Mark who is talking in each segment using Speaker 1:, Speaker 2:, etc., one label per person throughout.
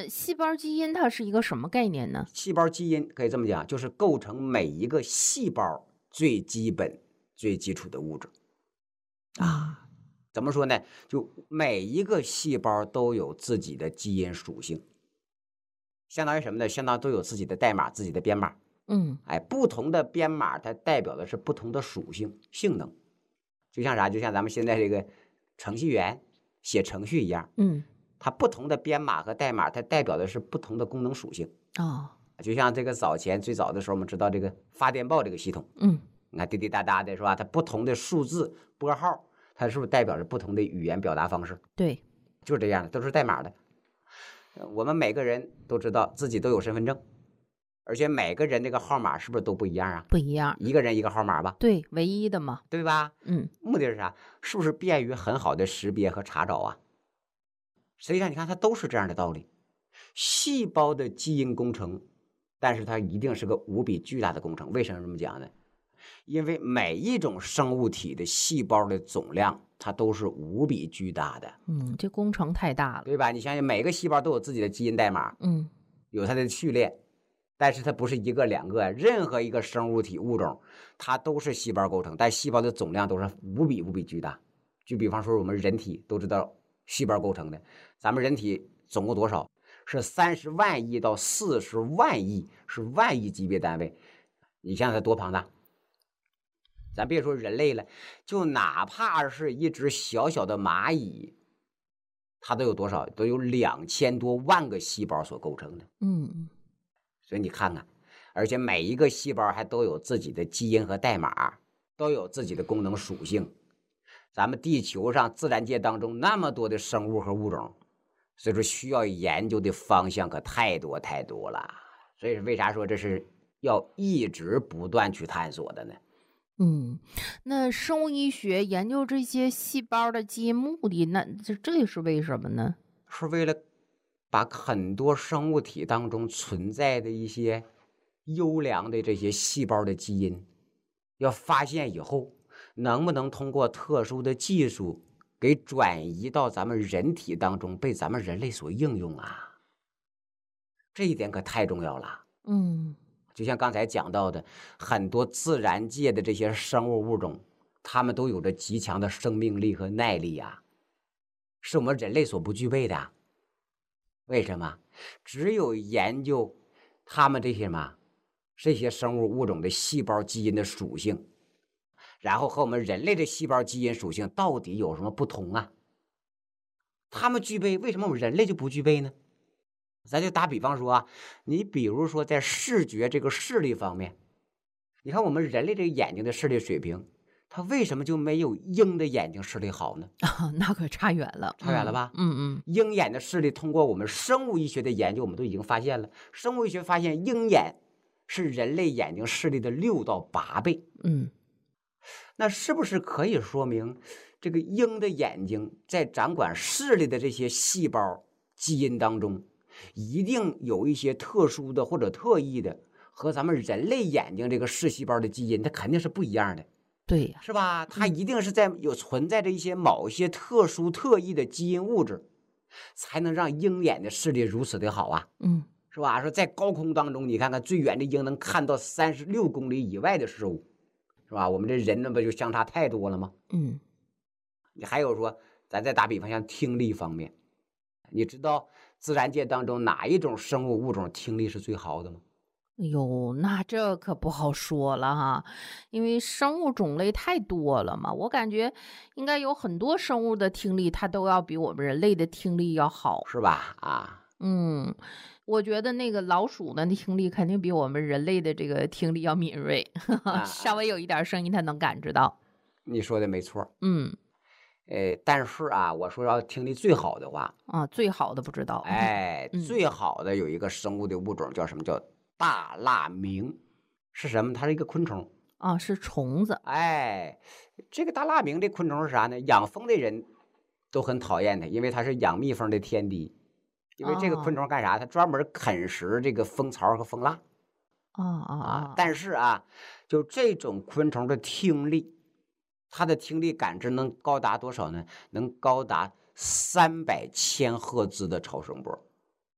Speaker 1: 那细胞基因它是一个什么概念呢？
Speaker 2: 细胞基因可以这么讲，就是构成每一个细胞最基本、最基础的物质
Speaker 1: 嗯
Speaker 2: 啊。怎么说呢？就每一个细胞都有自己的基因属性，相当于什么呢？相当于都有自己的代码、自己的编码。
Speaker 1: 嗯
Speaker 2: 哎，不同的编码它代表的是不同的属性、性能。就像啥？就像咱们现在这个程序员写程序一样，
Speaker 1: 嗯
Speaker 2: 它不同的编码和代码，它代表的是不同的功能属性。
Speaker 1: 哦
Speaker 2: 就像这个最早的时候，我们知道这个发电报这个系统，
Speaker 1: 嗯
Speaker 2: 你看滴滴答答的是吧？它不同的数字拨号，它是不是代表着不同的语言表达方式？
Speaker 1: 对
Speaker 2: 就是这样的，都是代码的。我们每个人都知道自己都有身份证，而且每个人这个号码是不是都不一样啊？
Speaker 1: 不一样，
Speaker 2: 一个人一个号码吧，
Speaker 1: 对唯一的嘛。
Speaker 2: 对吧？
Speaker 1: 嗯
Speaker 2: 目的是啥？是不是便于很好的识别和查找啊？实际上，你看它都是这样的道理。细胞的基因工程，但是它一定是个无比巨大的工程。为什么这么讲呢？因为每一种生物体的细胞的总量，它都是无比巨大的，
Speaker 1: 这工程太大了。
Speaker 2: 对吧？你想想，每个细胞都有自己的基因代码，
Speaker 1: 嗯
Speaker 2: 有它的序列，但是它不是一个两个，任何一个生物体物种，它都是细胞构成，但细胞的总量都是无比巨大。就比方说，我们人体都知道细胞构成的，咱们人体总共多少？是30万亿到40万亿，是万亿级别单位。你想想它多庞大！咱别说人类了，就哪怕是一只小小的蚂蚁，它都有多少？都有2000多万个细胞所构成的。
Speaker 1: 嗯
Speaker 2: 所以你看看，而且每一个细胞还都有自己的基因和代码，都有自己的功能属性。咱们地球上自然界当中那么多的生物和物种，所以说需要研究的方向可太多了。所以为啥说这是要一直不断去探索的呢？
Speaker 1: 那生物医学研究这些细胞的基因目的，那这是为什么呢？
Speaker 2: 是为了把很多生物体当中存在的一些优良的这些细胞的基因，要发现以后，能不能通过特殊的技术给转移到咱们人体当中，被咱们人类所应用啊？这一点可太重要了。
Speaker 1: 嗯
Speaker 2: 就像刚才讲到的，很多自然界的这些生物物种，它们都有着极强的生命力和耐力啊，是我们人类所不具备的。为什么？只有研究它们这些生物物种的细胞基因的属性，然后和我们人类的细胞基因属性到底有什么不同啊？它们具备，为什么我们人类就不具备呢？咱就打比方说啊，你比如说在视觉这个视力方面，你看我们人类这个眼睛的视力水平，它为什么就没有鹰的眼睛视力好呢？
Speaker 1: 那可差远了，
Speaker 2: 差远了吧？
Speaker 1: 嗯
Speaker 2: 鹰眼的视力，通过我们生物医学的研究，我们都已经发现了，生物医学发现鹰眼是人类眼睛视力的6到8倍。那是不是可以说明，这个鹰的眼睛在掌管视力的这些细胞基因当中，一定有一些特殊的或者特异的，和咱们人类眼睛这个视细胞的基因，它肯定是不一样的，
Speaker 1: 对呀，
Speaker 2: 是吧？它一定是存在着一些某些特殊特异的基因物质，才能让鹰眼的视力如此的好啊，是吧？说在高空当中，你看看最远的鹰能看到36公里以外的事物，是吧？我们这人那不就相差太多了吗？你还有说，咱再打比方，像听力方面，你知道自然界当中哪一种生物物种听力是最好的吗？
Speaker 1: 哟，那这可不好说了哈，因为生物种类太多了嘛，我感觉应该有很多生物的听力，它都要比我们人类的听力要好。
Speaker 2: 是吧？啊，
Speaker 1: 我觉得那个老鼠的听力肯定比我们人类的这个听力要敏锐，稍微有一点声音它能感知到。
Speaker 2: 你说的没错。
Speaker 1: 嗯
Speaker 2: 但是啊，我说要听力最好的话，
Speaker 1: 最好的不知道。
Speaker 2: 最好的有一个生物的物种叫什么？叫大蜡明，是什么？它是一个昆虫。
Speaker 1: 是虫子。
Speaker 2: 这个大蜡明这昆虫是啥呢？养蜂的人都很讨厌它，因为它是养蜜蜂的天敌。因为这个昆虫干啥？它专门啃食这个蜂巢和蜂蜡。但是啊，就这种昆虫的听力，它的听力感知能高达多少呢？能高达300千赫兹的超声波。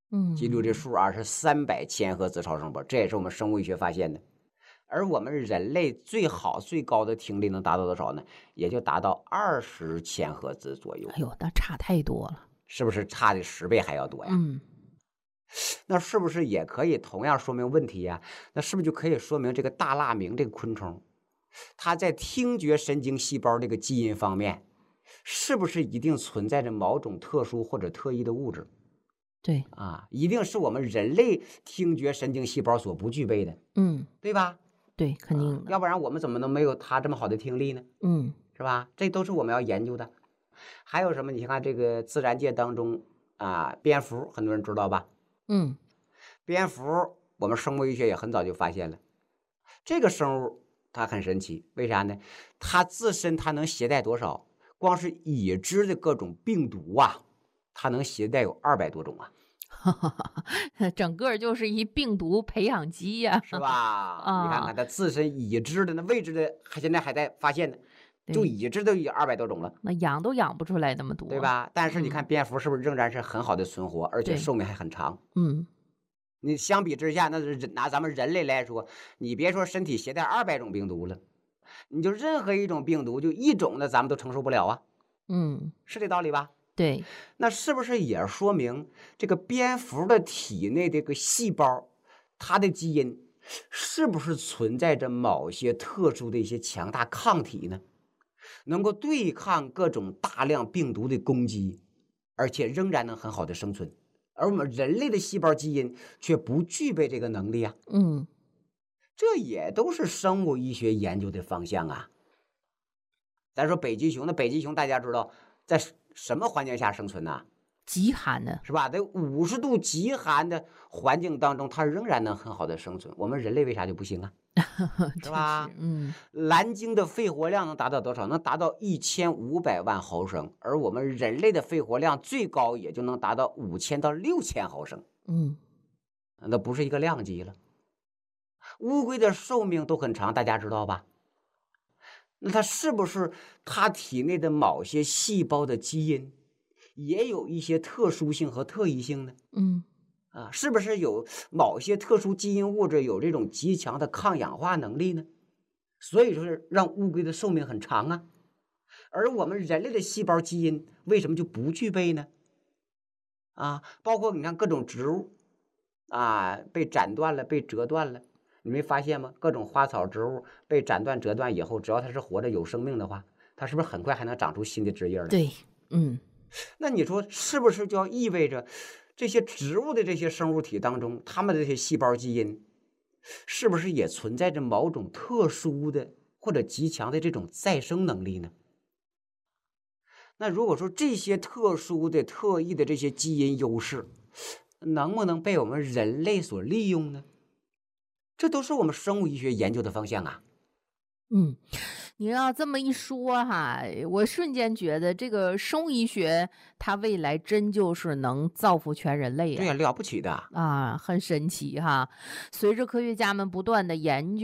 Speaker 2: 记住这
Speaker 1: 嗯，
Speaker 2: 数啊，是300千赫兹超声波，这也是我们生物医学发现的。而我们人类最好最高的听力能达到多少呢？也就达到20千赫兹左右，
Speaker 1: 哎呦，那差太多了。
Speaker 2: 是不是差的10倍还要多呀？
Speaker 1: 嗯，
Speaker 2: 那是不是也可以同样说明问题呀？那是不是就可以说明这个大蜡明这个昆虫，它在听觉神经细胞这个基因方面，是不是一定存在着某种特殊或者特异的物质
Speaker 1: 对，
Speaker 2: 啊？一定是我们人类听觉神经细胞所不具备的，
Speaker 1: 嗯，
Speaker 2: 对吧？
Speaker 1: 对，肯定的。
Speaker 2: 要不然我们怎么能没有它这么好的听力呢？
Speaker 1: 嗯，
Speaker 2: 是吧？这都是我们要研究的。还有什么？你看这个自然界当中啊，蝙蝠很多人知道吧？
Speaker 1: 嗯，
Speaker 2: 蝙蝠我们生物医学也很早就发现了，这个生物它很神奇，为啥呢？它自身它能携带多少？光是已知的各种病毒啊，它能携带有200多种啊，
Speaker 1: 整个儿就是一病毒培养基呀。
Speaker 2: 是吧？你看
Speaker 1: 啊，
Speaker 2: 看它自身已知的那未知的，现在还在发现呢，就
Speaker 1: 对，
Speaker 2: 已知都有200多种了。
Speaker 1: 那养都养不出来那么多。
Speaker 2: 对吧？但是你看
Speaker 1: 嗯，
Speaker 2: 蝙蝠是不是仍然是很好的存活，而且
Speaker 1: 对，
Speaker 2: 寿命还很长？
Speaker 1: 嗯，
Speaker 2: 你相比之下，那是拿咱们人类来说，你别说身体携带200种病毒了，你就任何一种病毒，就一种的咱们都承受不了啊，
Speaker 1: 嗯，
Speaker 2: 是这道理吧？
Speaker 1: 对，
Speaker 2: 那是不是也说明这个蝙蝠的体内这个细胞，它的基因是不是存在着某些特殊的一些强大抗体呢？能够对抗各种大量病毒的攻击，而且仍然能很好的生存。而我们人类的细胞基因却不具备这个能力啊，
Speaker 1: 嗯，
Speaker 2: 这也都是生物医学研究的方向啊。咱说北极熊，那北极熊大家知道在什么环境下生存呢？
Speaker 1: 极寒的。
Speaker 2: 是吧？在50度极寒的环境当中，它仍然能很好的生存。我们人类为啥就不行啊？是
Speaker 1: 真是，
Speaker 2: 吧？
Speaker 1: 嗯，
Speaker 2: 蓝鲸的肺活量能达到多少？能达到1500万毫升，而我们人类的肺活量最高也就能达到5000到6000毫升，
Speaker 1: 嗯，
Speaker 2: 那不是一个量级了。乌龟的寿命都很长，大家知道吧？那它是不是它体内的某些细胞的基因也有一些特殊性和特异性呢？
Speaker 1: 嗯，
Speaker 2: 啊，是不是有某些特殊基因物质有这种极强的抗氧化能力呢？所以说是让乌龟的寿命很长啊。而我们人类的细胞基因为什么就不具备呢？啊，包括你看各种植物啊，被斩断了，被折断了，你没发现吗？各种花草植物被斩断、折断以后，只要它是活着有生命的话，它是不是很快还能长出新的枝叶来？
Speaker 1: 对，嗯，
Speaker 2: 那你说是不是就要意味着这些植物的这些生物体当中，它们的这些细胞基因，是不是也存在着某种特殊的或者极强的这种再生能力呢？那如果说这些特殊的、特异的这些基因优势，能不能被我们人类所利用呢？这都是我们生物医学研究的方向啊。
Speaker 1: 嗯。你要这么一说哈，我瞬间觉得这个生物医学它未来真就是能造福全人类呀！
Speaker 2: 对呀，了不起的。
Speaker 1: 啊，很神奇哈。随着科学家们不断的研究。